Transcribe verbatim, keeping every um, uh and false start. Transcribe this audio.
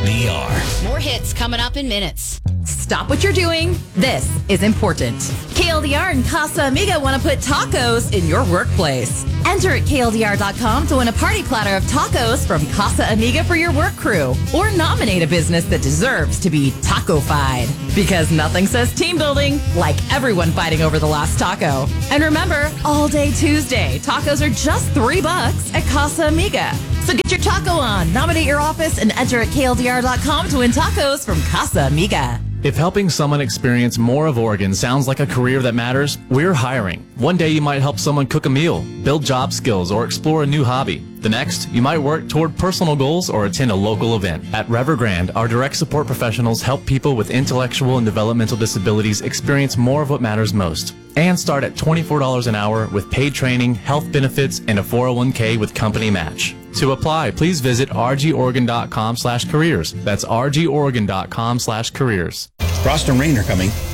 D R. More hits coming up in minutes. Stop what you're doing. This is important. K L D R and Casa Amiga want to put tacos in your workplace. Enter at K L D R dot com to win a party platter of tacos from Casa Amiga for your work crew. Or nominate a business that deserves to be taco-fied. Because nothing says team building like everyone fighting over the last taco. And remember, all day Tuesday, tacos are just three bucks at Casa Amiga. So get your taco on, nominate your office, and enter at K L D R dot com to win tacos from Casa Amiga. If helping someone experience more of Oregon sounds like a career that matters, we're hiring. One day you might help someone cook a meal, build job skills, or explore a new hobby. The next, you might work toward personal goals or attend a local event. At Revergrande, our direct support professionals help people with intellectual and developmental disabilities experience more of what matters most. And start at twenty-four dollars an hour with paid training, health benefits, and a four oh one k with company match. To apply, please visit r g oregon dot com slash careers. That's r g oregon dot com slash careers. Frost and rain are coming.